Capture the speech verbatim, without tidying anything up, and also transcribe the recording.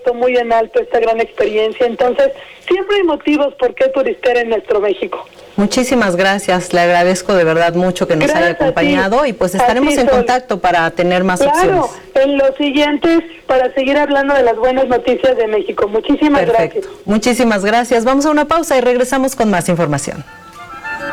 puesto muy en alto esta gran experiencia. Entonces, siempre hay motivos por qué turistear en nuestro México. Muchísimas gracias, le agradezco de verdad mucho que nos Gracias haya acompañado y pues estaremos en contacto para tener más claro, opciones. En los siguientes, para seguir hablando de las buenas noticias de México. Muchísimas Perfecto. gracias. Muchísimas gracias. Vamos a una pausa y regresamos con más información.